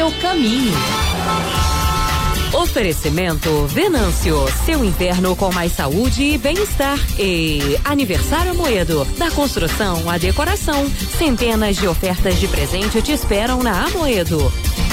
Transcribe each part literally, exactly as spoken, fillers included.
seu caminho. Oferecimento Venâncio, seu inverno com mais saúde e bem-estar. E Aniversário Amoedo, da construção à decoração. Centenas de ofertas de presente te esperam na Amoedo.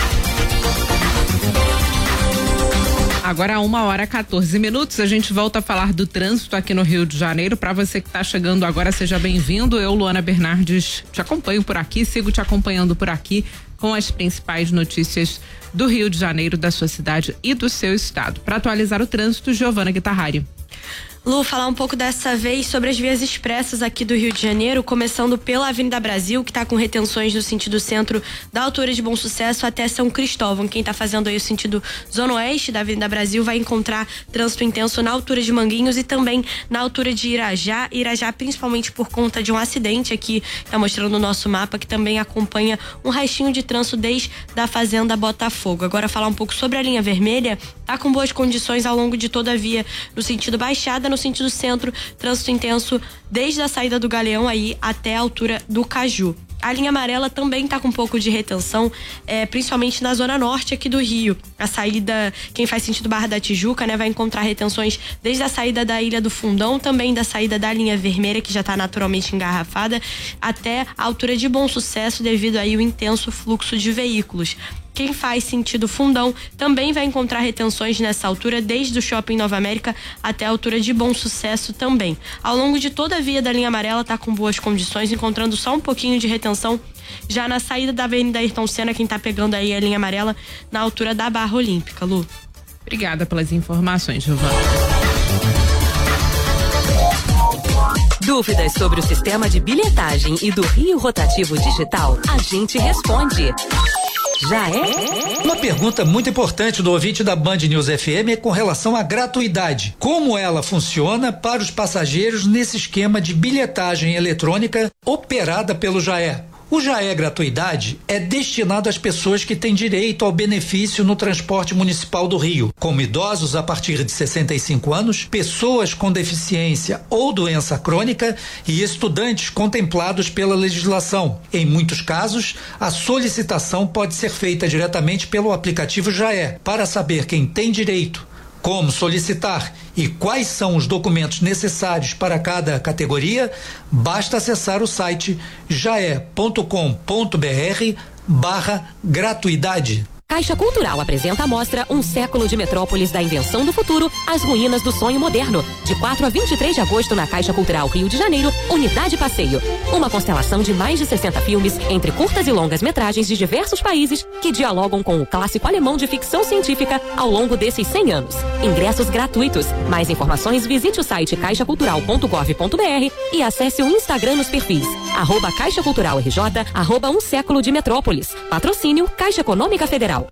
Agora, uma hora e quatorze minutos, a gente volta a falar do trânsito aqui no Rio de Janeiro. Para você que está chegando agora, seja bem-vindo. Eu, Luana Bernardes, te acompanho por aqui, sigo te acompanhando por aqui com as principais notícias do Rio de Janeiro, da sua cidade e do seu estado. Para atualizar o trânsito, Giovana Guitarrari. Lu, falar um pouco dessa vez sobre as vias expressas aqui do Rio de Janeiro, começando pela Avenida Brasil, que está com retenções no sentido centro da altura de Bom Sucesso até São Cristóvão. Quem está fazendo aí o sentido zona oeste da Avenida Brasil vai encontrar trânsito intenso na altura de Manguinhos e também na altura de Irajá. Irajá, principalmente por conta de um acidente aqui, está mostrando no nosso mapa, que também acompanha um restinho de trânsito desde a Fazenda Botafogo. Agora, falar um pouco sobre a linha vermelha, tá com boas condições ao longo de toda a via no sentido Baixada, no sentido centro, trânsito intenso desde a saída do Galeão aí até a altura do Caju. A linha amarela também tá com um pouco de retenção, é, principalmente na zona norte aqui do Rio. A saída, quem faz sentido Barra da Tijuca, né, vai encontrar retenções desde a saída da Ilha do Fundão, também da saída da linha vermelha, que já tá naturalmente engarrafada, até a altura de Bom Sucesso, devido aí ao intenso fluxo de veículos. Quem faz sentido Fundão também vai encontrar retenções nessa altura, desde o Shopping Nova América até a altura de Bom Sucesso também. Ao longo de toda a via da linha amarela tá com boas condições, encontrando só um pouquinho de retenção já na saída da Avenida Ayrton Senna, quem tá pegando aí a linha amarela na altura da Barra Olímpica, Lu. Obrigada pelas informações, Giovana. Dúvidas sobre o sistema de bilhetagem e do Rio Rotativo Digital? A gente responde. Já é? Uma pergunta muito importante do ouvinte da Band News F M é com relação à gratuidade. Como ela funciona para os passageiros nesse esquema de bilhetagem eletrônica operada pelo Jaé? O Jaé Gratuidade é destinado às pessoas que têm direito ao benefício no transporte municipal do Rio, como idosos a partir de sessenta e cinco anos, pessoas com deficiência ou doença crônica e estudantes contemplados pela legislação. Em muitos casos, a solicitação pode ser feita diretamente pelo aplicativo Jaé. Para saber quem tem direito, como solicitar e quais são os documentos necessários para cada categoria, basta acessar o site jaé ponto com ponto br barra gratuidade. Caixa Cultural apresenta a mostra Um Século de Metrópolis da Invenção do Futuro, as Ruínas do Sonho Moderno, de quatro a vinte e três de agosto na Caixa Cultural Rio de Janeiro, Unidade Passeio. Uma constelação de mais de sessenta filmes, entre curtas e longas metragens de diversos países, que dialogam com o clássico alemão de ficção científica ao longo desses cem anos. Ingressos gratuitos. Mais informações, visite o site caixa cultural ponto gov ponto br e acesse o Instagram nos perfis arroba Caixa Cultural R J, arroba Um Século de Metrópolis. Patrocínio Caixa Econômica Federal.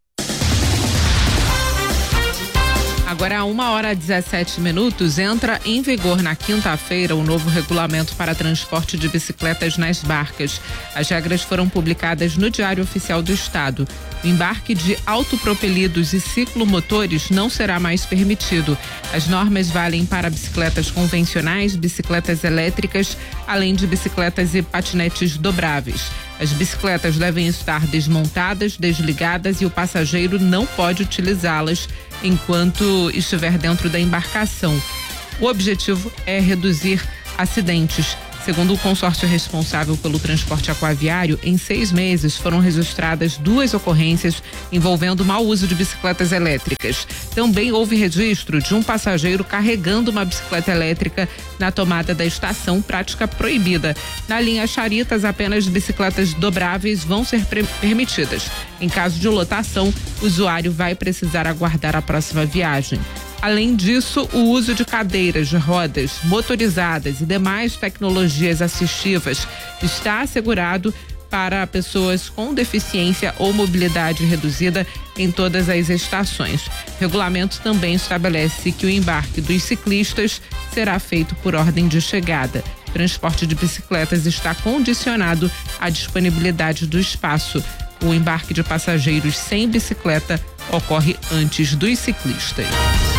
Agora, uma hora e dezessete minutos, entra em vigor na quinta-feira o novo regulamento para transporte de bicicletas nas barcas. As regras foram publicadas no Diário Oficial do Estado. O embarque de autopropelidos e ciclomotores não será mais permitido. As normas valem para bicicletas convencionais, bicicletas elétricas, além de bicicletas e patinetes dobráveis. As bicicletas devem estar desmontadas, desligadas e o passageiro não pode utilizá-las enquanto estiver dentro da embarcação. O objetivo é reduzir acidentes. Segundo o consórcio responsável pelo transporte aquaviário, em seis meses foram registradas duas ocorrências envolvendo mau uso de bicicletas elétricas. Também houve registro de um passageiro carregando uma bicicleta elétrica na tomada da estação, prática proibida. Na linha Charitas, apenas bicicletas dobráveis vão ser permitidas. Em caso de lotação, o usuário vai precisar aguardar a próxima viagem. Além disso, o uso de cadeiras de rodas motorizadas e demais tecnologias assistivas está assegurado para pessoas com deficiência ou mobilidade reduzida em todas as estações. O regulamento também estabelece que o embarque dos ciclistas será feito por ordem de chegada. O transporte de bicicletas está condicionado à disponibilidade do espaço. O embarque de passageiros sem bicicleta ocorre antes dos ciclistas.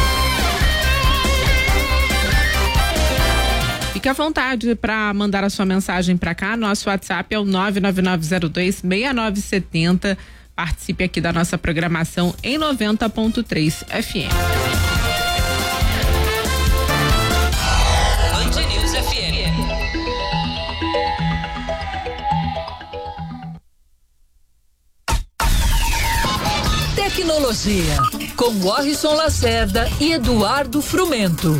Fique à vontade para mandar a sua mensagem para cá. Nosso WhatsApp é o nove nove nove zero dois seis nove sete zero. Participe aqui da nossa programação em noventa ponto três F M. Band News F M. Tecnologia, com Warrison Lacerda e Eduardo Frumento.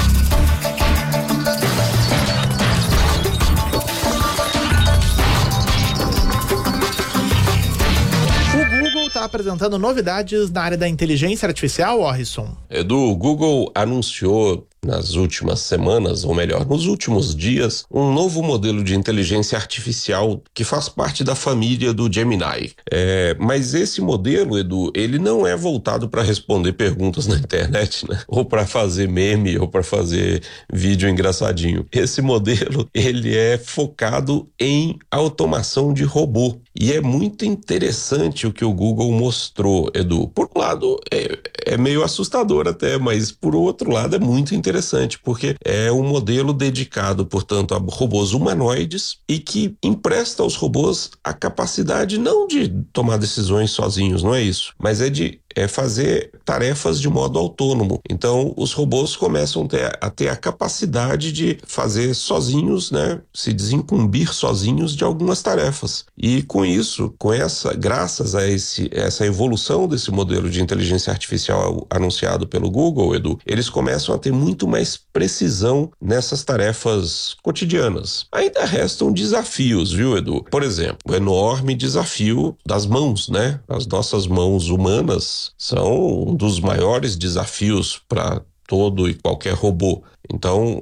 Está apresentando novidades na área da inteligência artificial, Warrison. Edu, o Google anunciou nas últimas semanas, ou melhor, nos últimos dias, um novo modelo de inteligência artificial que faz parte da família do Gemini. É, mas esse modelo, Edu, ele não é voltado para responder perguntas na internet, né? Ou para fazer meme, ou para fazer vídeo engraçadinho. Esse modelo, ele é focado em automação de robô. E é muito interessante o que o Google mostrou, Edu. Por um lado, é, é meio assustador até, mas por outro lado é muito interessante, porque é um modelo dedicado, portanto, a robôs humanoides e que empresta aos robôs a capacidade não de tomar decisões sozinhos, não é isso, mas é de é fazer tarefas de modo autônomo. Então, os robôs começam a ter, a ter a capacidade de fazer sozinhos, né, se desincumbir sozinhos de algumas tarefas. E com isso, com essa, graças a esse, essa evolução desse modelo de inteligência artificial anunciado pelo Google, Edu, eles começam a ter muito mais precisão nessas tarefas cotidianas. Ainda restam desafios, viu, Edu? Por exemplo, o enorme desafio das mãos, né? As nossas mãos humanas são um dos maiores desafios para todo e qualquer robô. Então,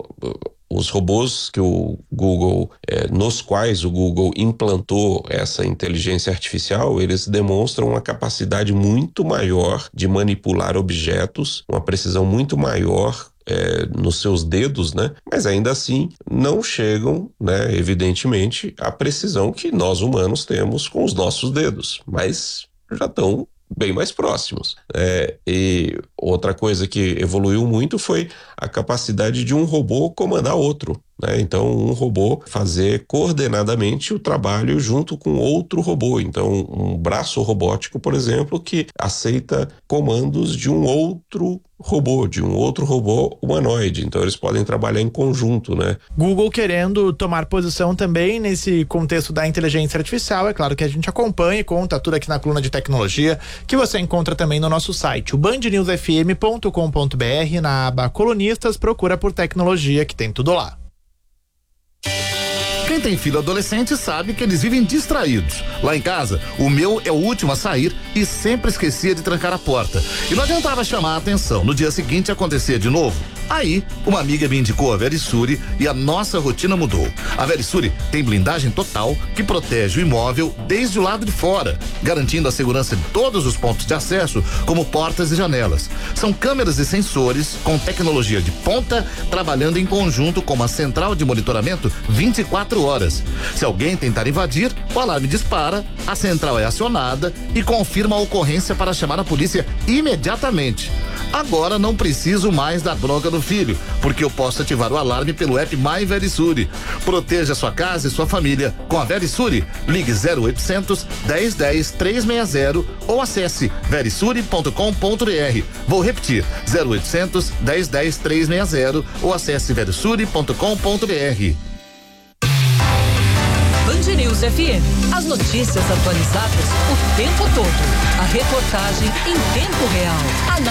os robôs que o Google, eh, nos quais o Google implantou essa inteligência artificial, eles demonstram uma capacidade muito maior de manipular objetos, uma precisão muito maior É, nos seus dedos, né? Mas ainda assim não chegam, né, evidentemente, à precisão que nós humanos temos com os nossos dedos, mas já estão bem mais próximos. É, e outra coisa que evoluiu muito foi a capacidade de um robô comandar outro, né? Então, um robô fazer coordenadamente o trabalho junto com outro robô. Então, um braço robótico, por exemplo, que aceita comandos de um outro robô, de um outro robô humanoide. Então, eles podem trabalhar em conjunto, né? Google querendo tomar posição também nesse contexto da inteligência artificial. É claro que a gente acompanha e conta tudo aqui na coluna de tecnologia, que você encontra também no nosso site, o band news f m ponto com ponto b r, na aba colunistas, procura por tecnologia, que tem tudo lá. Quem tem filho adolescente sabe que eles vivem distraídos. Lá em casa, o meu é o último a sair e sempre esquecia de trancar a porta. E não adiantava chamar a atenção. No dia seguinte acontecia de novo. Aí, uma amiga me indicou a Verisure e a nossa rotina mudou. A Verisure tem blindagem total que protege o imóvel desde o lado de fora, garantindo a segurança de todos os pontos de acesso, como portas e janelas. São câmeras e sensores com tecnologia de ponta, trabalhando em conjunto com uma central de monitoramento vinte e quatro horas. Se alguém tentar invadir, o alarme dispara, a central é acionada e confirma a ocorrência para chamar a polícia imediatamente. Agora não preciso mais da bronca do filho, porque eu posso ativar o alarme pelo app My Verisure. Proteja sua casa e sua família com a Verisure. Ligue zero oitocentos, dez, dez, trezentos e sessenta ou acesse verisure ponto com ponto b r. Vou repetir, zero oitocentos, dez, dez, trezentos e sessenta ou acesse verisure ponto com ponto b r. Band News F M. As notícias atualizadas o tempo todo. A reportagem em tempo real. A